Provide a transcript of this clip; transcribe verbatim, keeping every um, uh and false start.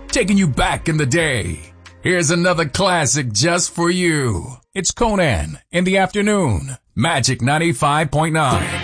taking you back in the day. Here's another classic just for you. It's Conan in the afternoon. Magic ninety-five point nine.